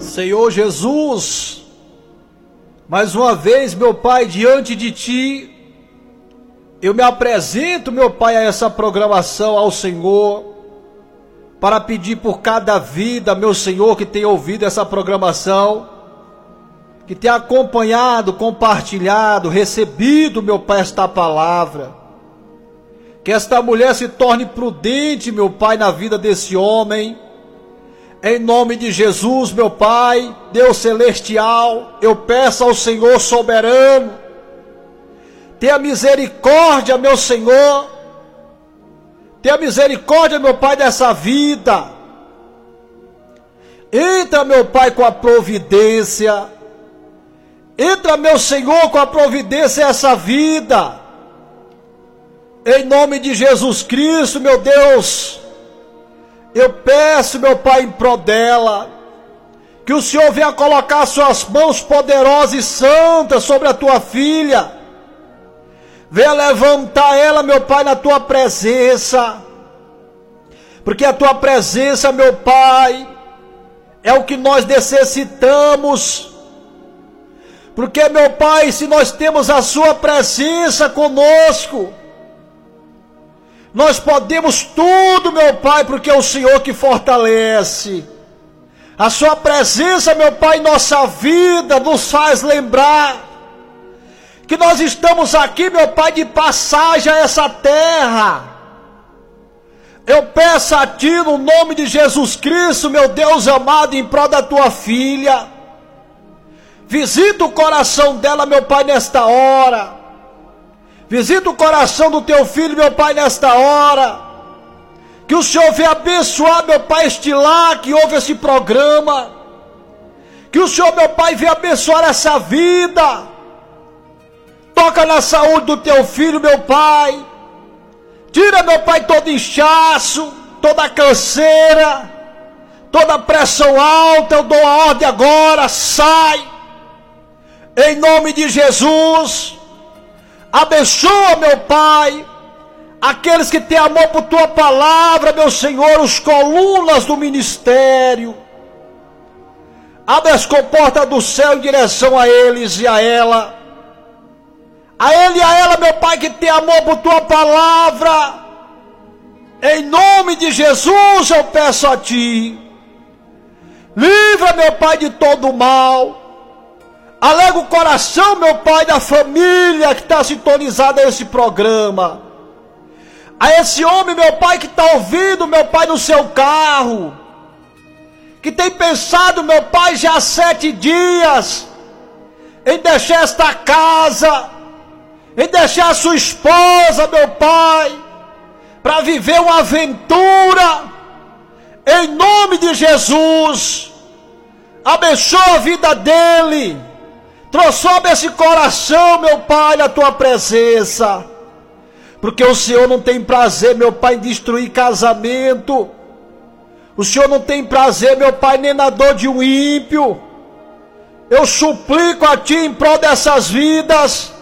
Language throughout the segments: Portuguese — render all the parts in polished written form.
Senhor Jesus, mais uma vez, meu Pai, diante de Ti, eu me apresento, meu Pai, a essa programação ao Senhor, para pedir por cada vida, meu Senhor, que tem ouvido essa programação, que tem acompanhado, compartilhado, recebido, meu Pai, esta palavra. Que esta mulher se torne prudente, meu Pai, na vida desse homem. Em nome de Jesus, meu Pai, Deus celestial, eu peço ao Senhor soberano, tenha misericórdia, meu Senhor, tenha misericórdia, meu Pai, dessa vida. Entra, meu Pai, com a providência. Entra, meu Senhor, com a providência essa vida. Em nome de Jesus Cristo, meu Deus, eu peço, meu Pai, em prol dela, que o Senhor venha colocar suas mãos poderosas e santas sobre a tua filha. Venha levantar ela, meu Pai, na tua presença, porque a tua presença, meu Pai, é o que nós necessitamos. Porque, meu Pai, se nós temos a sua presença conosco, nós podemos tudo, meu Pai, porque é o Senhor que fortalece. A sua presença, meu Pai, em nossa vida nos faz lembrar que nós estamos aqui, meu Pai, de passagem a essa terra. Eu peço a Ti, no nome de Jesus Cristo, meu Deus amado, em prol da Tua filha, visita o coração dela, meu Pai, nesta hora. Visita o coração do Teu filho, meu Pai, nesta hora. Que o Senhor venha abençoar, meu Pai, este lar que ouve esse programa. Que o Senhor, meu Pai, venha abençoar essa vida. Toca na saúde do Teu filho, meu Pai. Tira, meu Pai, todo inchaço, toda canseira, toda pressão alta. Eu dou a ordem agora, sai. Em nome de Jesus. Abençoa, meu Pai, aqueles que têm amor por Tua palavra, meu Senhor, os colunas do ministério. Abre as comportas do céu em direção a eles e a ela. A ele e a ela, meu Pai, que tem amor por Tua palavra. Em nome de Jesus eu peço a Ti. Livra, meu Pai, de todo o mal. Alega o coração, meu Pai, da família que está sintonizada a esse programa. A esse homem, meu Pai, que está ouvindo, meu Pai, no seu carro. Que tem pensado, meu Pai, já há 7 dias em deixar esta casa, em deixar a sua esposa, meu Pai, para viver uma aventura. Em nome de Jesus, abençoa a vida dele. Transforma esse coração, meu Pai, na Tua presença. Porque o Senhor não tem prazer, meu Pai, em destruir casamento. O Senhor não tem prazer, meu Pai, nem na dor de um ímpio. Eu suplico a Ti em prol dessas vidas.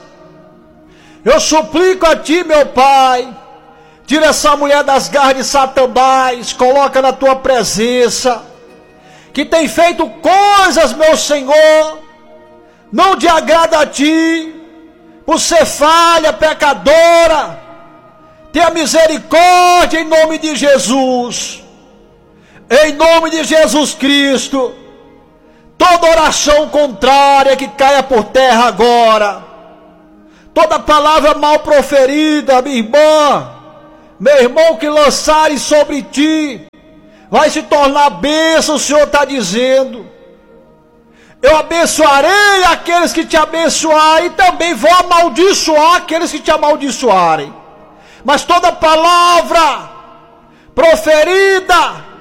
Eu suplico a Ti, meu Pai. Tira essa mulher das garras de Satanás. Coloca na Tua presença. Que tem feito coisas, meu Senhor, não te agrada a Ti, por ser falha, pecadora. Tenha misericórdia em nome de Jesus. Em nome de Jesus Cristo. Toda oração contrária que caia por terra agora. Toda palavra mal proferida, minha irmã, meu irmão, que lançarem sobre ti, vai se tornar bênção, o Senhor está dizendo. Eu abençoarei aqueles que te abençoarem e também vou amaldiçoar aqueles que te amaldiçoarem. Mas toda palavra proferida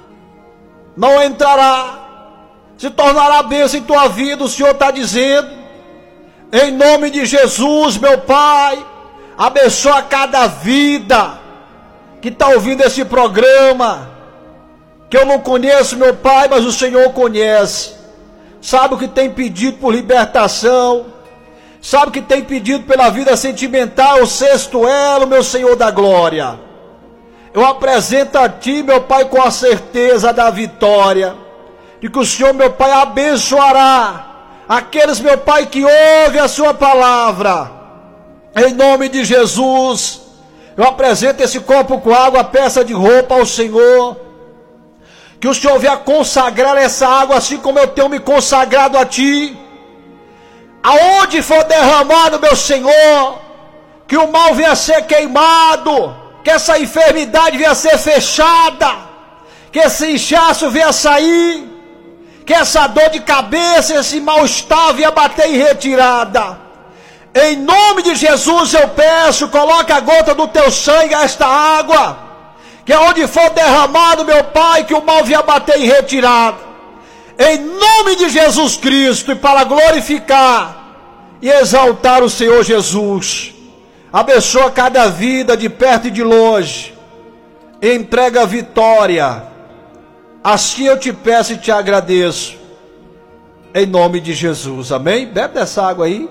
não entrará, se tornará bênção em tua vida, o Senhor está dizendo. Em nome de Jesus, meu Pai, abençoa cada vida que está ouvindo esse programa, que eu não conheço, meu Pai, mas o Senhor conhece. Sabe o que tem pedido por libertação, sabe o que tem pedido pela vida sentimental, o 6º elo, meu Senhor da glória. Eu apresento a Ti, meu Pai, com a certeza da vitória. de que o Senhor, meu Pai, abençoará aqueles, meu Pai, que ouvem a sua palavra. Em nome de Jesus, eu apresento esse copo com água, peça de roupa ao Senhor. Que o Senhor venha consagrar essa água, assim como eu tenho me consagrado a Ti. Aonde for derramado, meu Senhor, que o mal venha a ser queimado, que essa enfermidade venha a ser fechada, que esse inchaço venha a sair, que essa dor de cabeça, esse mal-estar venha bater em retirada. Em nome de Jesus eu peço, coloca a gota do teu sangue a esta água, que aonde for derramado, meu Pai, que o mal venha bater em retirada. Em nome de Jesus Cristo, e para glorificar e exaltar o Senhor Jesus. Abençoa cada vida de perto e de longe. Entrega a vitória. Assim eu te peço e te agradeço. Em nome de Jesus. Amém? Bebe dessa água aí.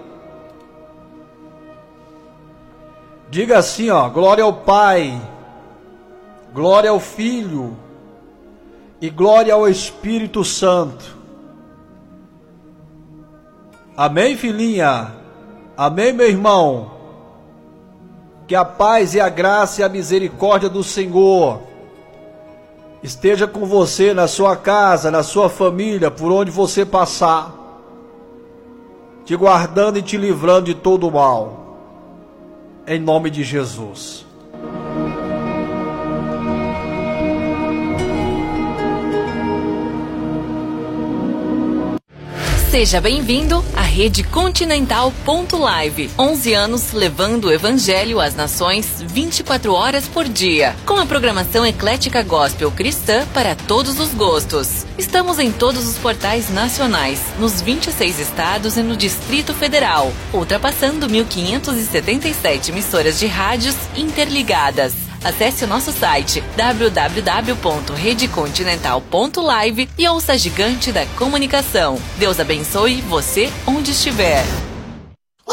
Diga assim, ó: glória ao Pai, glória ao Filho e glória ao Espírito Santo. Amém, filhinha? Amém, meu irmão? Que a paz e a graça e a misericórdia do Senhor esteja com você na sua casa, na sua família, por onde você passar, te guardando e te livrando de todo o mal. Em nome de Jesus. Seja bem-vindo à Rede Continental.live. 11 anos levando o Evangelho às nações 24 horas por dia. Com a programação eclética gospel cristã para todos os gostos. Estamos em todos os portais nacionais, nos 26 estados e no Distrito Federal, ultrapassando 1.577 emissoras de rádios interligadas. Acesse o nosso site www.redecontinental.live e ouça a gigante da comunicação. Deus abençoe você onde estiver.